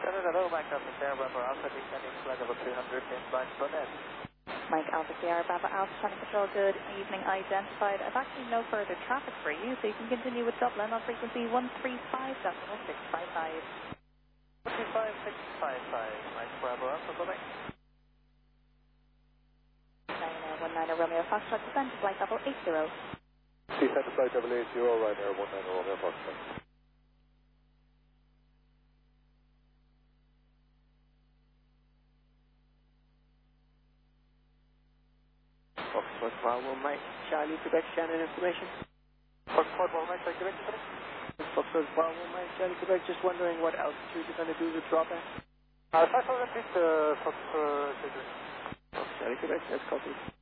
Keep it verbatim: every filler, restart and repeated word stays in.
Hello, hello, Mike Alpha Sierra Bravo Alpha, descending flight level two hundred, inbound Burnett. Mike Alpha Sierra Bravo Alpha, Traffic Control, good evening, identified. I've actually no further traffic for you, so you can continue with Dublin on frequency one three five point six five five. one three five point six five five, Mike Bravo Alpha, go back. nine oh one nine Romeo Foxtrot, descend to flight level eight zero. Descend to flight level eight zero, Ryanair one nine Romeo Foxtrot. Foxtrot Bravo Mike, Charlie, Quebec, Shannon information. Foxtrot Bravo Mike, Quebec, Quebec. Foxtrot Bravo Mike, Charlie, Quebec, just wondering what altitude you're going to do the drop at? Uh, five thousand feet, uh, Fox, uh, Charlie, Quebec, that's copied.